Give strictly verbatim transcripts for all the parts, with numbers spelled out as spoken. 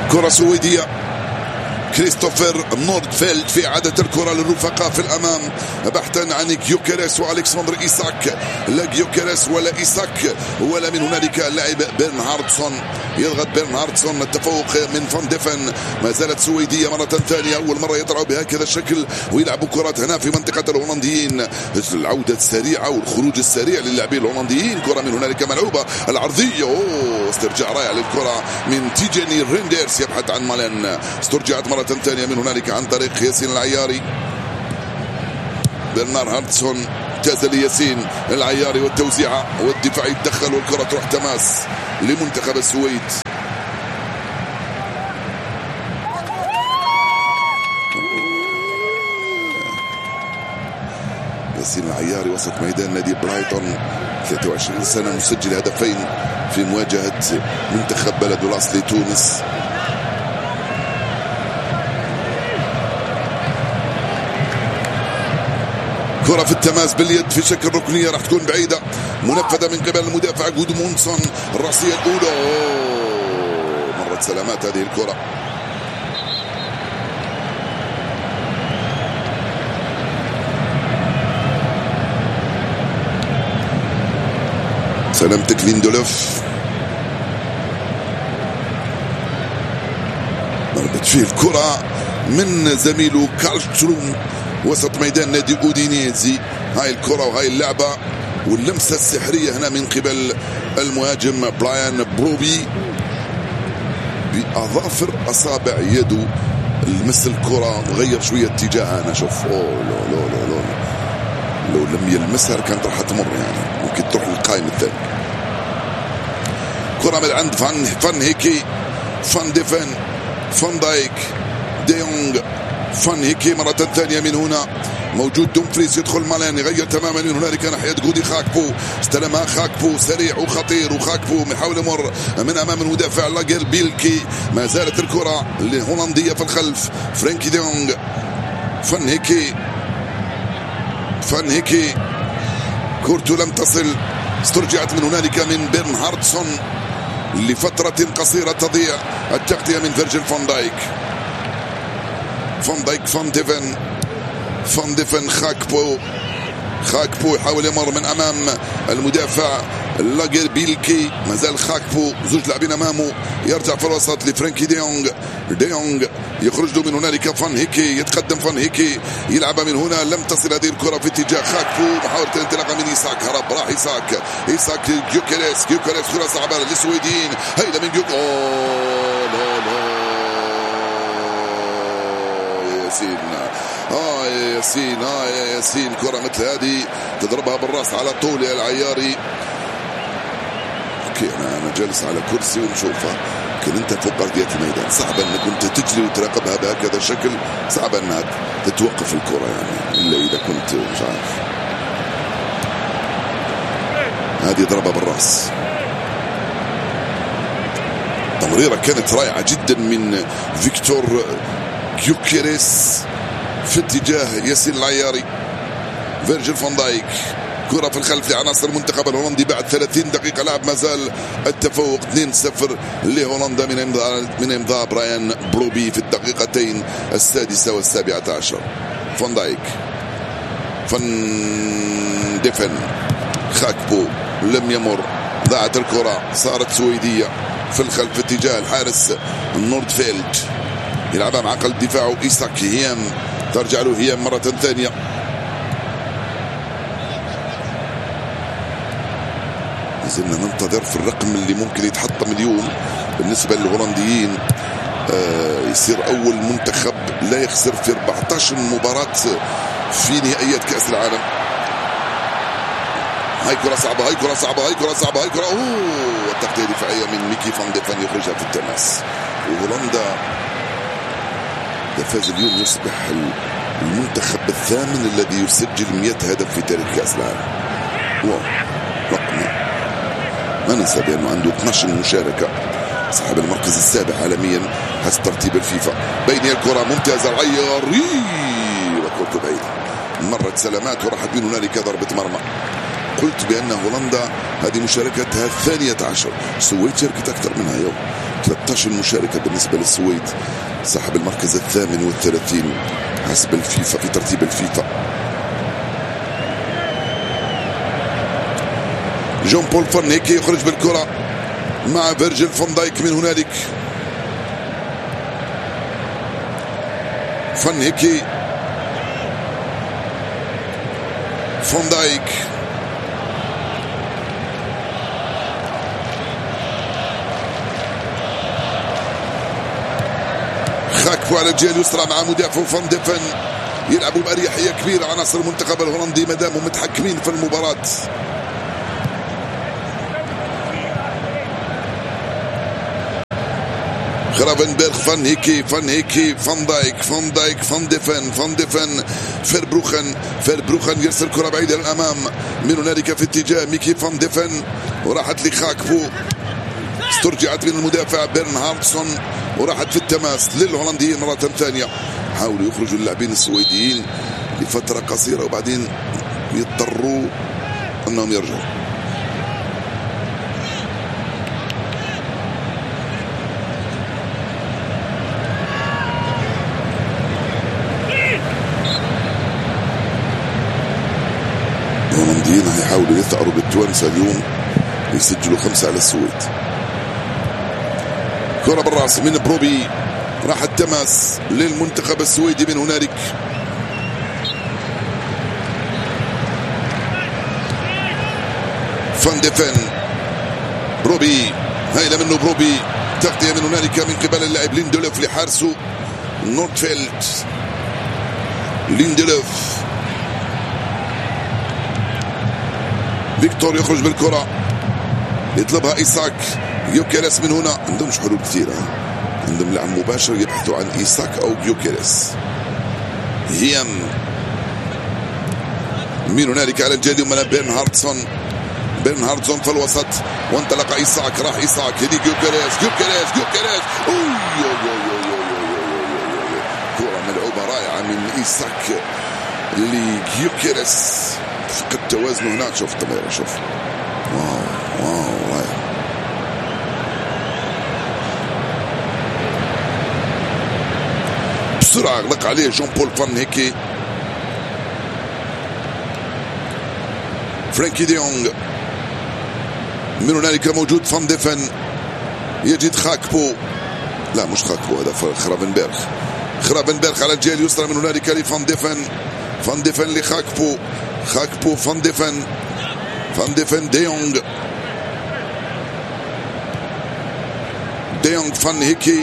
كرة سويدية، كريستوفر نوردفيلد في إعادة الكرة للرفقاء في الأمام بحثا عن جيوكيريس وألكسندر إيساك. لا جيوكيريس ولا إيساك ولا من هنالك اللاعب برنهاردسون. يضغط برنهاردسون، التفوق من فان ديفن. ما زالت سويدية مرة ثانية، أول مرة يطلعوا بهكذا الشكل ويلعبوا كرات هنا في منطقة الهولنديين. العودة السريعة والخروج السريع للاعبين الهولنديين. كرة من هنالك ملعوبة، العرضية، أوه استرجاع رائع للكرة من تيجيني رينديرز يبحث عن مالين. استرجعت مرة ثانية من هنالك عن طريق ياسين العياري. برنار هاردسون جاز لياسين العياري والتوزيعة والدفاع يتدخل والكرة تروح تماس لمنتخب السويد. ياسين العياري وسط ميدان نادي برايتون، ثلاثة وعشرين سنة، مسجل هدفين في مواجهة منتخب بلده الأصلي تونس. كرة في التماس باليد في شكل ركنية، راح تكون بعيدة، منفذة من قبل المدافع جودمونسون. الرأسية الأولى، أوه مرت سلامات هذه الكرة. سلامتك ليندولوف. ضربت فيه الكرة من زميله كارلستروم وسط ميدان نادي أودينيزي. هاي الكرة وهاي اللعبة واللمسة السحرية هنا من قبل المهاجم براين بروبي بأظافر أصابع يده. لمس الكرة وغير شوية اتجاهها. أنا شوف أوه لو لو لو لو لو لم يلمسها كانت راح تمر، يعني ممكن تروح للقائم الثاني. كرة من عند فان فان هيكي، فان ديفن، فان دايك، ديونغ، فان هيكي مرة ثانية من هنا. موجود دومفريس، يدخل مالين، يغير تماما من هنالك ناحية جودي خاكبو. استلمها خاكبو سريع وخطير، وخاكبو يحاول يمر من امام المدافع لاجر بيلكي. ما زالت الكرة الهولندية في الخلف. فرانكي ديونغ، فان هيكي، فان هيكي، كورته لم تصل. استرجعت من هنالك من برنهاردسون لفترة قصيرة تضيع. التغطية من فيرجيل فان دايك. فان دايك، فان ديفن، فان ديفن، خاكبو. خاكبو يحاول يمر من امام المدافع لاجر بيلكي. ما زال خاكبو زوج لاعبين امامه. يرجع في الوسط لفرانكي ديونغ. ديونغ يخرج له من هنالك فان هيكي. يتقدم فان هيكي، يلعب من هنا، لم تصل هذه الكرة في اتجاه خاكبو. محاولة الانطلاقة من إيساك، هرب، راح إيساك. إيساك جيوكيريس، جيوكيريس كرة صعبة للسويديين. هيدا من جيوك، أوه لا لا ياسين، اه يا ياسين، اه يا ياسين، كرة مثل هذه تضربها بالراس على طول يا العياري. اوكي انا انا جالس على كرسي ونشوفها، لكن انت فوق ارضية الميدان صعب انك كنت تجري وتراقبها بهكذا الشكل، صعب انك تتوقف الكرة يعني الا اذا كنت مش عارف. هذه ضربة بالراس، تمريرة كانت رائعة جدا من فيكتور جيوكيريس في اتجاه ياسين العياري. فيرجيل فان دايك، كرة في الخلف لعناصر المنتخب الهولندي بعد ثلاثين دقيقة لعب. ما زال التفوق اثنين صفر لهولندا من امضاء من امضاء براين بروبي في الدقيقتين السادسة والسابعة عشر. فان دايك، فان ديفن، خاكبو لم يمر، ضاعت الكرة، صارت سويدية في الخلف اتجاه الحارس نوردفيلد. يلعبها مع قلب دفاعه إيساك هيام، ترجع له هيام مرة ثانية. زلنا ننتظر في الرقم اللي ممكن يتحطم اليوم بالنسبة للهولنديين. آه يصير أول منتخب لا يخسر في أربعة عشر مباراة في نهائيات كأس العالم. هاي كرة صعبة، هاي كرة صعبة، هاي كرة صعبة، هاي كرة، أوه التغطية دفاعية من ميكي فان ديفن يخرجها في التماس. وهولندا فاز اليوم يصبح المنتخب الثامن الذي يسجل مئة هدف في تاريخ كأس العالم. واو رقم، ما ننسى بأنه عنده اثني عشر مشاركة، صاحب المركز السابع عالميا حسب ترتيب الفيفا. بين الكرة ممتازة، العياري وكرته بعيدة، مرت سلامات وراحت من هنالك ضربة مرمى. قلت بأن هولندا هذه مشاركتها الثانية عشر، السويد شاركت أكثر منها يوم، ثلاثة عشر مشاركة بالنسبة للسويد، صاحب المركز الثامن والثلاثين حسب الفيفا في ترتيب الفيفا. جون بول فان هيكي يخرج بالكرة مع فيرجيل فان دايك. من هنالك فان هيكي فان دايك خاكبو على الجهة اليسرى مع مدافع فان ديفن، يلعبوا بأريحية كبيرة عناصر المنتخب الهولندي ما داموا متحكمين في المباراة. غرافنبرغ فان هيكي فان هيكي فان دايك فان دايك فان ديفن فان ديفن فيربروخن فيربروخن يرسل كرة بعيدة للأمام. من هنالك في اتجاه ميكي فان ديفن وراحت لخاكبو، استرجعت من المدافع بيرنهاردسون وراحت في التماس للهولنديين مرة ثانية. حاولوا يخرجوا اللاعبين السويديين لفترة قصيرة وبعدين يضطروا أنهم يرجعوا. الهولنديين هيحاولوا يثأروا بالتوانسة اليوم يسجلوا خمسة على السويد. كرة بالراس من بروبي، راح التماس للمنتخب السويدي. من هنالك فان ديفن بروبي، هايلة منه بروبي، تغطية من هنالك من قبل اللاعب ليندلوف لحارسه نورتفيلد. ليندلوف فيكتور يخرج بالكرة يطلبها إيساك. يوكيريس من هنا، عندهمش حلول كثيرة، عندهم لعب مباشر يبحثوا عن إيساك أو يوكيريس. هيام من هنالك على الجهة اليمنى بيرنهاردسون، بيرنهاردسون في الوسط وانطلق إيساك، راح إيساك هديك يوكيريس يوكيريس يوكيريس كرة ملعوبة رائعة من إيساك ليوكيريس، فقد توازنه هناك. شوف التمريرة، شوف واو واو رائع. بسرعة اغلق عليه جون بول فان هيكي. فرانكي دي يونغ، من هنالك موجود فان ديفن، يجد خاكبو، لا مش خاكبو هذا خرافنبرغ. خرافنبرغ على الجهة اليسرى، من هنالك لفان ديفن، فان ديفن لخاكبو، خاكبو فان ديفن، فان ديفن دي يونغ، دي يونغ فان هيكي،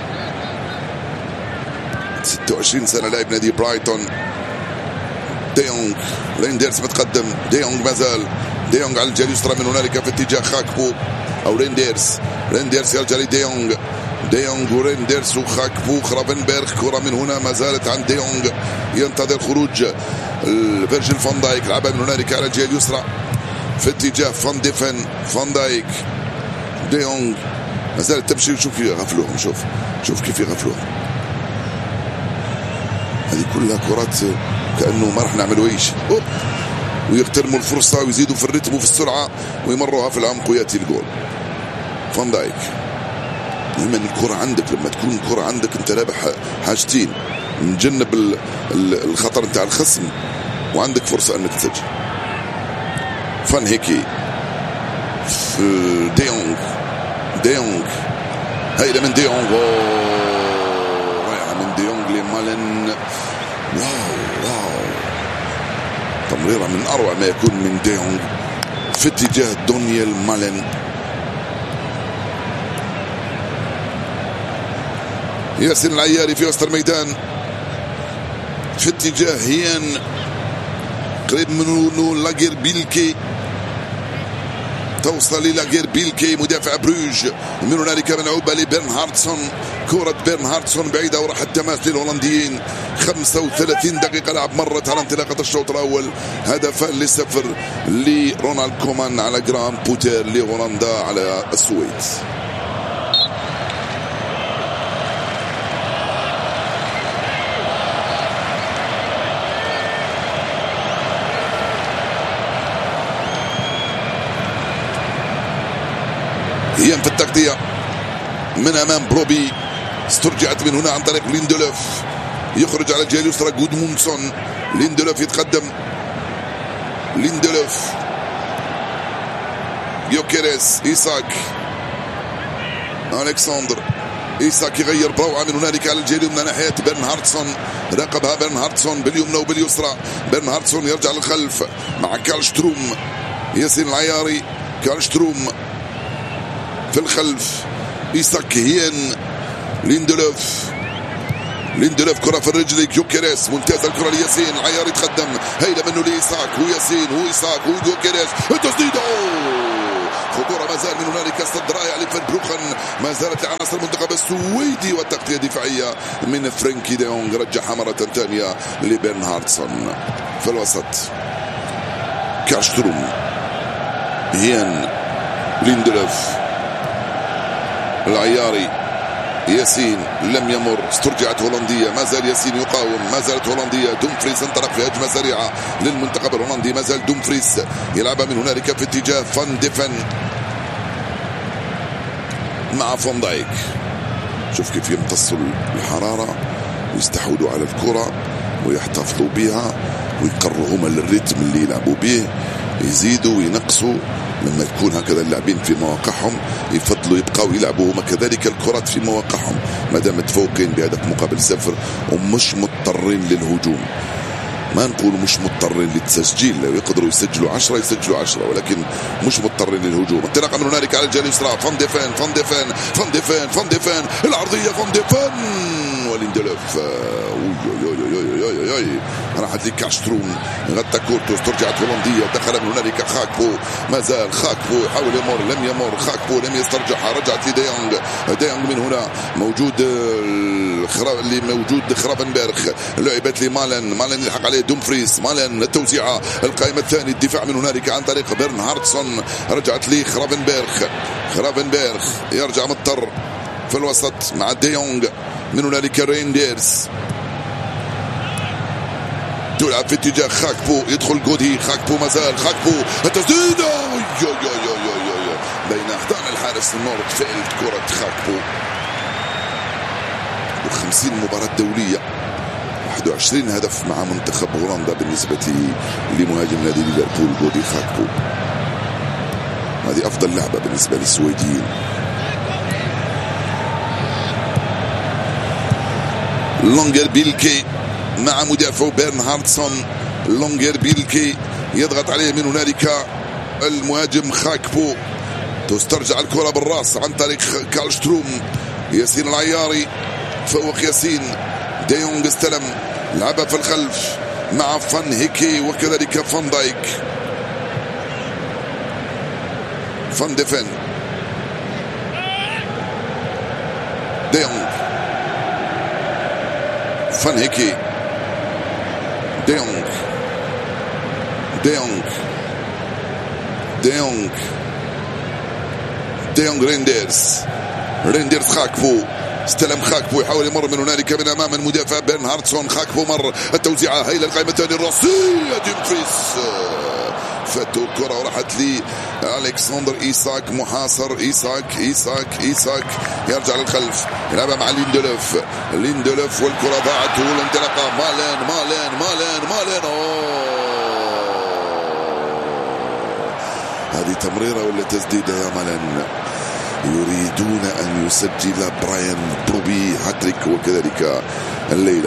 ستة وعشرين سنة لاعب نادي برايتون. دي يونغ، رينديرز متقدم، دي يونغ مازال، دي يونغ على الجهة اليسرى، من هنالك في اتجاه خاكبو او رينديرز، رينديرز يرجع لدي يونغ، دي يونغ ورينديرز وخاكبو. خرافنبرغ كرة من هنا ما زالت عند دي يونغ، ينتظر خروج فيرجيل فان دايك، لعبها من هنالك على الجهة اليسرى في اتجاه فان ديفن، فان دايك، دي يونغ ما زالت تمشي. وشوف يغفلوهم، شوف شوف كيف يغفلوهم. هذه كلها كرات كأنه ما راح نعملوا ايش، ويغتنموا الفرصة ويزيدوا في الرتم وفي السرعة ويمروها في العمق ويأتي الجول. فان دايك، دائما الكرة عندك، لما تكون الكرة عندك انت رابح حاجتين، مجنب الخطر نتاع الخصم وعندك فرصة انك تسجل. فان هيكي في دي يونغ، دي يونغ هيدا من دي يونغ، رائعة من دي يونغ لمالن، واو واو، تمريرة من أروع ما يكون من دي يونغ في اتجاه دونيال مالن. ياسين العياري في وسط الميدان في اتجاه هيان، قريب منه لاجير بيلكي، توصل لاجير بيلكي مدافع بروج. من هنالك ملعوبة لبيرنهاردسون، كرة بيرنهاردسون بعيدة وراح التماس للهولنديين. خمسة وثلاثين دقيقة لعب مرت على انطلاقة الشوط الأول، هدفان لصفر لرونالد كومان على جرام بوتير لهولندا على السويد. هي في التغطية من أمام بروبي، استرجعت من هنا عن طريق ليندلوف، يخرج على الجهة اليسرى جودمونسون، ليندلوف يتقدم، ليندلوف، يوكيريس، إيساك، ألكسندر إيساك يغير بروعة من هنالك على الجهة اليمنى ناحية برنهاردسون، راقبها برنهاردسون باليمنى وباليسرى، برنهاردسون يرجع للخلف مع كارلشتروم، ياسين العياري، كارلشتروم في الخلف، إيساك هين، ليندلوف، ليندلوف كرة في الرجل، يوكيريس ممتازة الكرة لياسين العياري يتقدم، هيدا منه لإيساك وياسين وإيساك ويوكيريس، التسديد خطورة ما زال من هنالك، استد رائع لفان بروخن، ما زالت لعناصر المنتخب السويدي، والتغطية دفاعية من فرانكي دي يونغ، رجعها مرة ثانية لبرنهاردسون في الوسط، كارشتروم، هيان، ليندلوف، العياري، ياسين لم يمر، استرجعت هولندية، ما زال ياسين يقاوم، ما زالت هولندية، دومفريس انطلق في هجمة سريعة للمنتخب الهولندي، ما زال دومفريس يلعبها من هنالك في اتجاه فان ديفن مع فان دايك، شوف كيف يمتصوا الحرارة ويستحوذوا على الكرة ويحتفظوا بها ويقرروا هما الريتم اللي يلعبوا به، يزيدوا وينقصوا لما يكون هكذا اللاعبين في مواقعهم، يفضلوا يبقوا يلعبوا هما كذلك الكرات في مواقعهم ما دام متفوقين بهدف مقابل صفر ومش مضطرين للهجوم. ما نقول مش مضطرين للتسجيل، لو يقدروا يسجلوا عشرة يسجلوا عشرة، ولكن مش مضطرين للهجوم. انطلاقه من هنالك على الجهه اليسرى، فان ديفان فان ديفان فان ديفان فان ديفان العرضيه، فان ديفان وليندلوف، راحت لكاشتروم، غطى كورتوس، ترجعت هولندية، دخل من هنالك خاكبو، ما زال خاكبو يحاول يمر لم يمر، خاكبو لم يسترجعها، رجعت لديونغ، ديونغ من هنا موجود اللي موجود خرافنبرغ، لعبت لمالن، مالن يلحق عليه دومفريس، مالن التوزيعة، القائمة الثانية الدفاع من هنالك عن طريق برنهاردسون، رجعت لي خرافنبرغ، خرافنبرغ يرجع مضطر في الوسط مع ديونغ، من هنالك رينديرز تلعب في اتجاه خاكبو، يدخل جودي، خاكبو مازال، خاكبو التسديد بين احضان الحارس نورتفيلد، كرة خاكبو، وخمسين مباراة دولية، واحد وعشرين هدف مع منتخب هولندا بالنسبة لمهاجم نادي ليفربول جودي خاكبو. هذه أفضل لعبة بالنسبة للسويديين. لونجر بيلكي مع مدافع برنهاردسون، لونجر بيلكي يضغط عليه من هنالك المهاجم خاكبو، تسترجع الكرة بالراس عن طريق كارلشتروم، ياسين العياري فوق ياسين، ديونغ استلم، لعبها في الخلف مع فان هيكي وكذلك فان دايك، فان ديفن، ديونغ، فان هيكي، ديونغ، ديونغ، ديونغ، ديونغ، رينديرز، رينديرز خاكبو، استلم خاكبو، يحاول يمر من هنالك من امام المدافع برنهاردسون، خاكبو مر، التوزيعه هي القائمه الثانيه الراسيه، دومفريس فاتوا الكره وراحت لي الكسندر ايساك، محاصر ايساك، ايساك ايساك يرجع للخلف، يلعبها مع ليندلوف، ليندلوف والكره ضاعت، والانطلاقه مالين مالين مالين مالين أوه. هذه تمريره ولا تسديده يا مالين؟ يريدون ان يسجل براين بروبي هاتريك وكذلك الليله.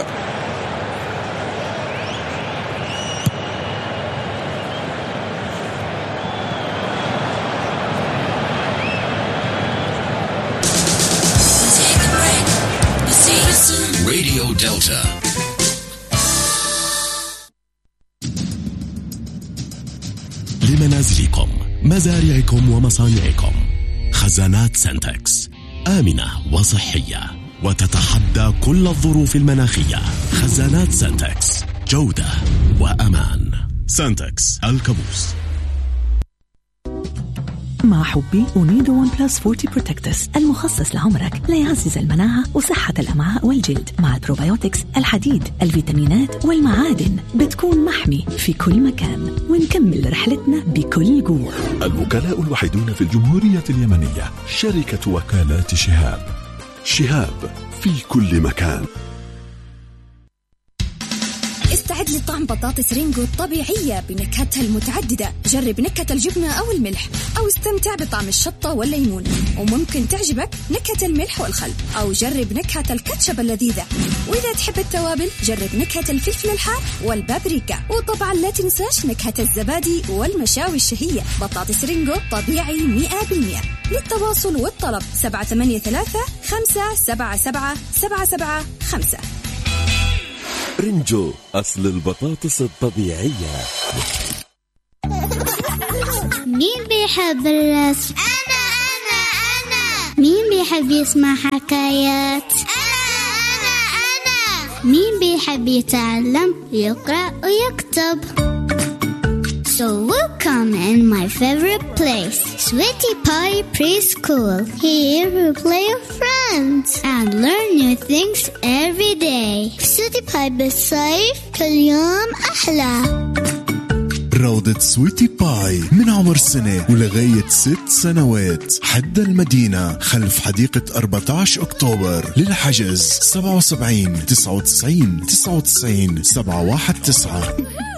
راديو دلتا. لمنازلكم، مزارعكم ومصانعكم، خزانات سنتكس آمنة وصحية وتتحدى كل الظروف المناخية. خزانات سنتكس، جودة وأمان. سنتكس الكابوس. مع حبي أنيدو ون بلس أربعين بروتكتس المخصص لعمرك ليعزز المناعة وصحة الأمعاء والجلد، مع البروبيوتكس، الحديد، الفيتامينات والمعادن، بتكون محمي في كل مكان. ونكمل رحلتنا بكل قوة. الوكلاء الوحيدون في الجمهورية اليمنية، شركة وكالات شهاب. شهاب في كل مكان. استعد لطعم بطاطس رينجو الطبيعية بنكهتها المتعددة. جرب نكهة الجبنة أو الملح، أو استمتع بطعم الشطة والليمون. وممكن تعجبك نكهة الملح والخل، أو جرب نكهة الكاتشب اللذيذة. وإذا تحب التوابل جرب نكهة الفلفل الحار والبابريكا. وطبعا لا تنساش نكهة الزبادي والمشاوي الشهية. بطاطس رينجو طبيعي مئة بالمئة. للتواصل والطلب سبعة ثمانية ثلاثة خمسة سبعة سبعة سبعة سبعة خمسة. رينجو أصل البطاطس الطبيعية. مين بيحب الرسم؟ أنا أنا أنا. مين بيحب يسمع حكايات؟ أنا أنا أنا. مين بيحب يتعلم يقرأ ويكتب؟ So welcome in my favorite place, Sweetie Pie Preschool. Here we play with friends and learn new things every day. Sweetie Pie بالصيف كل يوم أحلى. روضة سويتي باي من عمر سنة ولغاية ست سنوات. حد المدينة خلف حديقة أربعة عشر أكتوبر. للحجز سبعة وسبعين تسعة وتسعين تسعة وتسعين سبعة واحد تسعة.